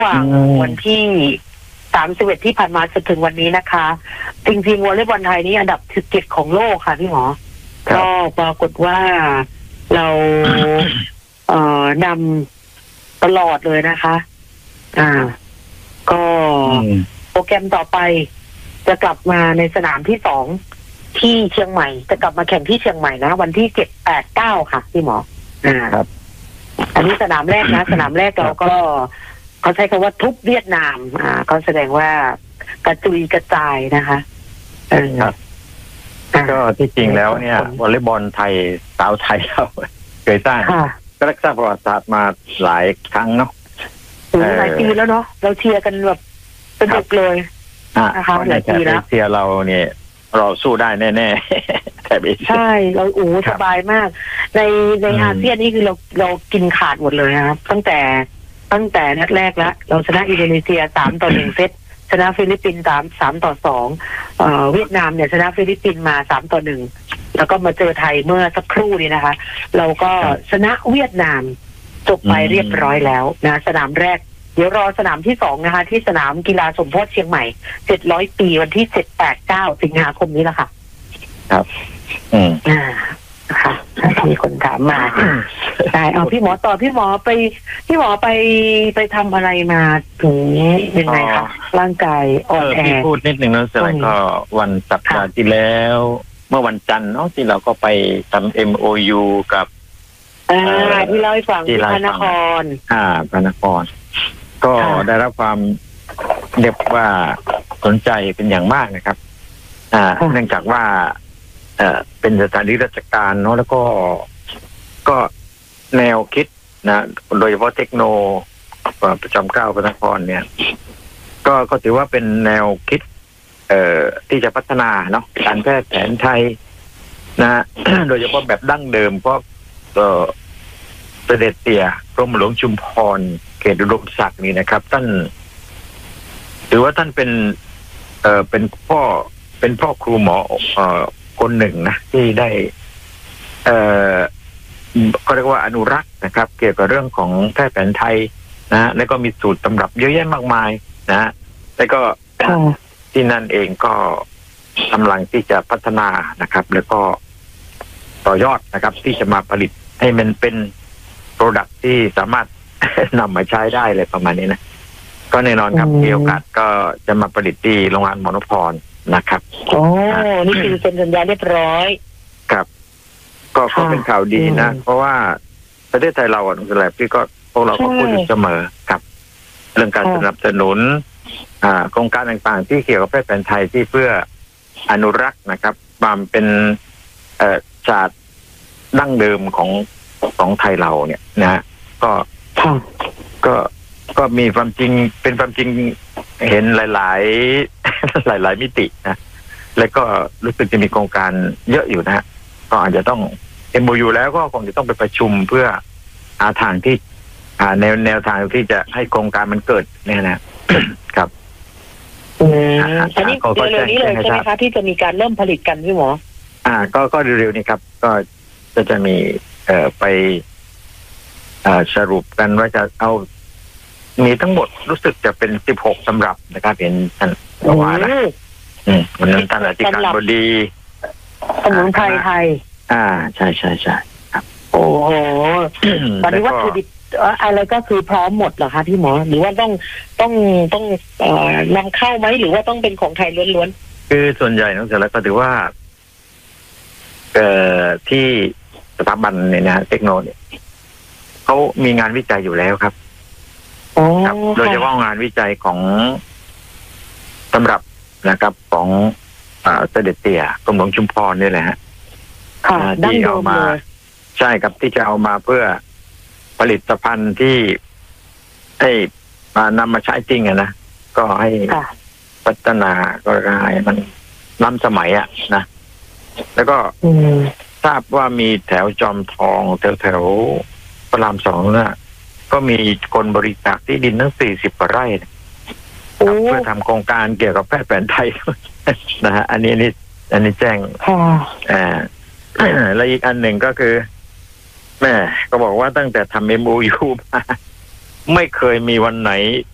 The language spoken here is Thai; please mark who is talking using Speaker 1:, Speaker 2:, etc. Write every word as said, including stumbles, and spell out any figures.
Speaker 1: ระหว่างวันที่สามสิบเอ็ดที่ผ่านมาจนถึงวันนี้นะคะจริงๆวอลเลย์บอลไทยนี่อันดับสิบเจ็ดของโลกค่ะพี่หมอก็ปรากฏว่าเราเอ่อนำตลอดเลยนะคะอ่าก็โปรแกรมต่อไปจะกลับมาในสนามที่สองที่เชียงใหม่จะกลับมาแข่งที่เชียงใหม่นะวันที่เจ็ดแปดเก้าค่ะพี่หมออ่าครับอันนี้สนามแรกนะสนามแรกเราก็เขาใช้คำว่าทุบเวียดนามอ่าก็แสดงว่ากระจุยกระจายนะคะเออครับ
Speaker 2: ก็ที่จริงแล้วเนี่ยวอลเลย์บอลไทยสาวไทยเราเคยสร้างก็รักษาประวัติศาสตร์มาหลายครั้งเนาะ
Speaker 1: หลายปีแล้วเนาะเราเชียร์กันแบบสนุกเลยนะคะหลายปีแล้ว
Speaker 2: เชียร์เราเนี่ยเราสู้ได้แน่ๆแต่ไม่
Speaker 1: ใช่เราโอ้สบายมากในในอาเซียนนี่คือเราเรากินขาดหมดเลยนะครับตั้งแต่ตั้งแต่นัดแรกแล้วเราชนะอินโดนีเซียสามต่อหนึ่งเซตชนะฟิลิปปินส์สามสามต่อสองเอ่อเวียดนามเนี่ยชนะฟิลิปปินส์มาสามต่อหนึ่งแล้วก็มาเจอไทยเมื่อสักครู่นี้นะคะเราก็ชนะเวียดนามจบไปเรียบร้อยแล้วนะสนามแรกเดี๋ยวรอสนามที่สองนะคะที่สนามกีฬาสมโภชเชียงใหม่เจ็ดร้อยปีวันที่เจ็ดแปดเก้าสิงหาคมนี้แหละค่ะ
Speaker 2: ครับอืม
Speaker 1: อ่าค่ะมีคนถามมาได้เอาพี่หมอต่อพี่หมอไปพี่หมอไปไปทำอะไรมาถึงยังไงคะร่างกายอ่อนแอ
Speaker 2: พี่พูดนิดหนึ่งนะเสร็จก็วันสัปดาห์ที่แล้วเมื่อวันจันทร์เนาะที่เราก็ไปทำ เอ็ม โอ ยู กับ
Speaker 1: อ่าที่เล่าให้ฟังที่พระนคร
Speaker 2: อ่าพระนครก็ได้รับความเรียกว่าสนใจเป็นอย่างมากนะครับอ่าเนื่องจากว่าเอ่อเป็นสถานที่ราชการเนาะแล้วก็ก็แนวคิดนะโดยเฉพาะเทคโนประจำเกล้าพระนครเนี่ยก็ก็ถือว่าเป็นแนวคิดเอ่อที่จะพัฒนาเนาะการแพทย์แผนไทยนะ โดยเฉพาะแบบดั้งเดิมเพราะเอ่อเสด็จเตี่ยกรมหลวงชุมพรเขตอุดมศักดิ์นี่นะครับท่านถือว่าท่านเป็นเอ่อเป็นพ่อเป็นพ่อครูหมอเอ่อคนหนึ่งนะที่ได้เอ่อก็เรียกว่าอนุรักษ์นะครับเกี่ยวกับเรื่องของแพทย์แผนไทยนะแล้วก็มีสูตรตำรับเยอะแยะมากมายนะแล้วก็ที่นั่นเองก็กำลังที่จะพัฒนานะครับแล้วก็ต่อยอดนะครับที่จะมาผลิตให้มันเป็นโปรดักต์ที่สามารถนำมาใช้ได้เลยประมาณนี้นะก็แน่นอนครับมีโอกาสก็จะมาผลิตที่โรงงานหมอนพรนะครับ
Speaker 1: โอ้นี่คือเป็นสัญญาเรียบร้อย
Speaker 2: ครับก็ก็เป็นข่าวดีนะเพราะว่าประเทศไทยเราอ่ะนั่นแหละพี่ก็พวกเราก็พูดอยู่เสมอครับเรื่องการสนับสนุนอ่าโครงการต่างๆที่เกี่ยวกับแพทย์แผนไทยที่เพื่ออนุรักษ์นะครับความเป็นเอ่อศาสตร์ดั้งเดิมของของไทยเราเนี่ยนะก็ก็ก็มีความจริงเป็นความจริงเห็นหลายๆ หลายๆมิตินะแล้วก็รู้สึกจะมีโครงการเยอะอยู่นะฮะก็อาจจะต้อง เอ็ม โอ ยู แล้วก็คงจะต้องไปประชุมเพื่อหาทางที่หาแนวแนวทางที่จะให้โครงการมันเกิดเนี่ยนะครับ
Speaker 1: อืมอันนี้เร็วๆนี้เลยใช่ไหมคะที่จะมีการเริ่มผลิตกันพี่หมอ
Speaker 2: อ่าก็ก็เร็วๆนี้ครับก็จะจะมีเอ่อไปเอ่อสรุปกันว่าจะเอามีทั้งหมดรู้สึกจะเป็นสิบหกสำหรับนะครับเห็นท่านบอกว่านะอืมวันนั้นท่านอธิการบดี
Speaker 1: สมุนไพรไทย
Speaker 2: อ่าใช่ใช่ใช่ครับ
Speaker 1: โอ้โหตอนนี้วัตถุดิบอะไรก็คือพร้อมหมดเหรอคะพี่หมอหรือว่าต้องต้องต้องเอ่อนำเข้าไหมหรือว่าต้องเป็นของไทยล้วน
Speaker 2: ๆคือส่วนใหญ่น้องเสร็จแล้วก็ถือว่าเอ่อที่สถาบันเนี่ยนะเทคโนโลยีเขามีงานวิจัยอยู่แล้วครับครับโดยเฉพาะงานวิจัยของสำหรับนะครับของเสด็จเตี่ยกรมหลวงชุมพรนี่แหละฮะที่เอามาใช่ครับที่จะเอามาเพื่อผลิตภัณฑ์ที่ให้มานำมาใช้จริงอะนะก็ให้พัฒนาก็ให้มันล้ำสมัยอะนะแล้วก็ทราบว่ามีแถวจอมทองแถวแถวพระรามสองน่ะก็มีคนบริจาคที่ดินทั้งสี่สิบกว่าไร่เพื่อทำโครงการเกี่ยวกับแพทย์แผนไทยนะฮะอันนี้นี่อันนี้แจ้งอ่าแล้วอีกอันหนึ่งก็คือแม่ก็บอกว่าตั้งแต่ทำ เอ็ม โอ ยู มาไม่เคยมีวันไหน